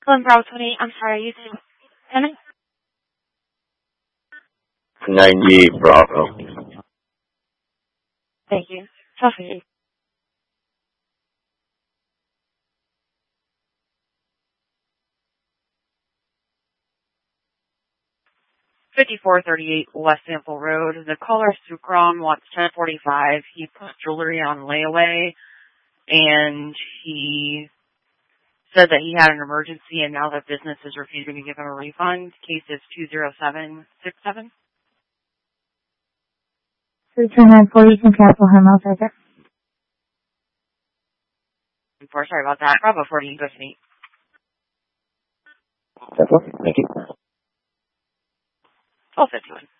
Hello, Bravo 28. I'm sorry, you said Tenant? 98 Bravo. Thank you. Sophie. 5438 West Sample Road. The caller Sukram wants 1045. He put jewelry on layaway, and he said that he had an emergency, and now the business is refusing to give him a refund. Case is 20767. Return 940, you can cancel him. I'll take it. Sorry about that. Bravo 40, you go to me. That's all. Thank you. 1251.